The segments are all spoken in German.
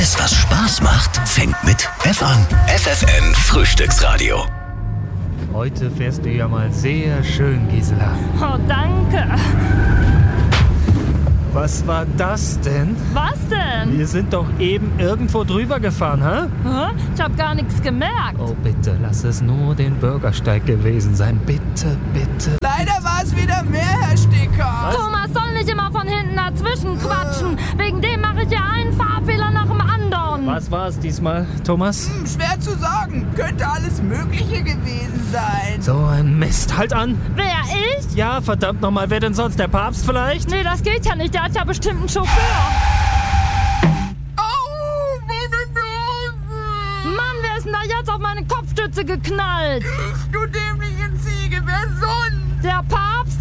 Alles, was Spaß macht, fängt mit F an. FFN Frühstücksradio. Heute fährst du ja mal sehr schön, Gisela. Oh, danke. Was war das denn? Was denn? Wir sind doch eben irgendwo drüber gefahren, hä? Hä? Ich hab gar nichts gemerkt. Oh, bitte, lass es nur den Bürgersteig gewesen sein. Bitte, bitte. Leider war es wieder mehr, Herr Sticker. Thomas soll nicht immer von hinten dazwischen quatschen. Wegen dem mache ich ja einen Fahrfehler nach dem anderen. Was war es diesmal, Thomas? Schwer zu sagen. Könnte alles Mögliche gewesen sein. So ein Mist. Halt an. Wer, ich? Ja, verdammt nochmal. Wer denn sonst? Der Papst vielleicht? Nee, das geht ja nicht. Der hat ja bestimmt einen Chauffeur. Au, meine Nase. Mann, wer ist denn da jetzt auf meine Kopfstütze geknallt? Ich, du dämliche Ziege. Wer sonst? Der Papst?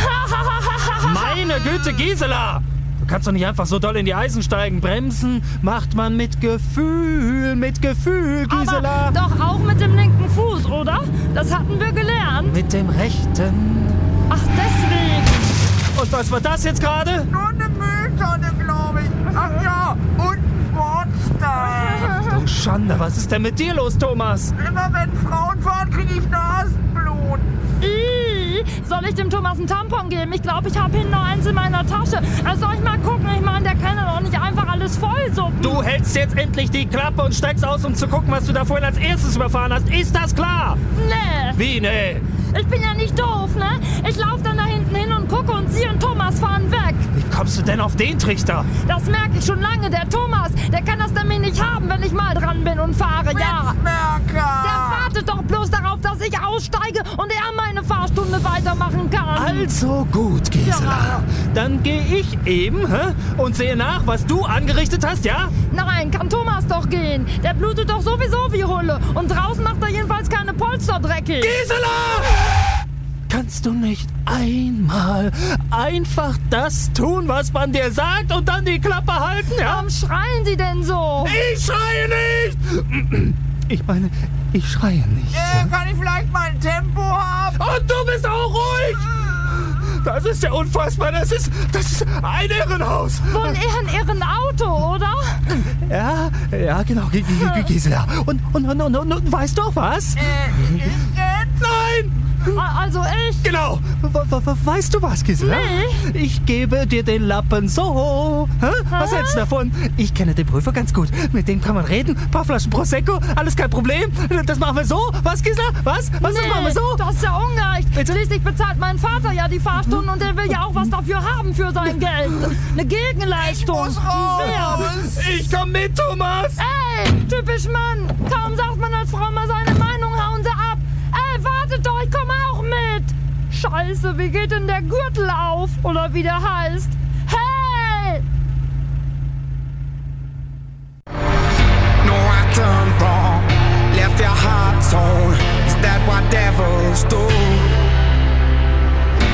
Meine Güte, Gisela! Du kannst doch nicht einfach so doll in die Eisen steigen. Bremsen macht man mit Gefühl, Gisela. Aber doch auch mit dem linken Fuß, oder? Das hatten wir gelernt. Mit dem rechten. Ach, deswegen. Und was war das jetzt gerade? Nur eine Mülltonne, glaube ich. Ach ja, und ein Bordstein. Du Schande, was ist denn mit dir los, Thomas? Immer wenn Frauen fahren, kriege ich Nasenblut. Soll ich dem Thomas einen Tampon geben? Ich glaube, ich habe hinten noch eins in meiner Tasche. Also soll ich mal gucken? Ich meine, der kann ja doch nicht einfach alles vollsuppen. Du hältst jetzt endlich die Klappe und steigst aus, um zu gucken, was du da vorhin als erstes überfahren hast. Ist das klar? Nee. Wie, nee? Ich bin ja nicht doof, ne? Ich laufe dann da hinten hin und gucke und sie und Thomas fahren weg. Wie kommst du denn auf den Trichter? Das merke ich schon lange. Der Thomas, der kann das nämlich nicht haben, wenn ich mal dran bin und fahre, ja. Der wartet doch bloß darauf, dass ich aussteige und er meine Fahrstunde weitermachen kann. Also gut, Gisela. Ja. Dann gehe ich eben und sehe nach, was du angerichtet hast, ja? Nein, kann Thomas doch gehen. Der blutet doch sowieso wie Hulle. Und draußen macht er jedenfalls keine Polster dreckig. Gisela! Kannst du nicht einmal einfach das tun, was man dir sagt und dann die Klappe halten, ja? Warum schreien Sie denn so? Ich schreie nicht! Ich meine, ich schreie nicht. Kann ich vielleicht mal ein Tempo haben? Und du bist auch ruhig! Das ist ja unfassbar, das ist ein Irrenhaus. Wohl eher ein Auto, oder? Ja, genau, Gisela. Und weißt du auch was? Nein! Also ich? Genau. Weißt du was, Gisela? Nee. Ich gebe dir den Lappen so. Hä? Was hältst du davon? Ich kenne den Prüfer ganz gut. Mit dem kann man reden. Ein paar Flaschen Prosecco, alles kein Problem. Das machen wir so. Was, Gisela? Was? Das machen wir so? Das ist ja ungerecht. Bitte? Schließlich bezahlt mein Vater ja die Fahrstunden und der will ja auch was dafür haben für sein Geld. Eine Gegenleistung. Ich muss raus. Wert. Ich komm mit, Thomas. Ey, typisch Mann. Kaum sagt man als Frau mal seine Meinung, hauen sie ab. Ey, wartet doch, ich komme auch mit. Scheiße, wie geht denn der Gürtel auf? Oder wie der heißt? Hey! No, I turned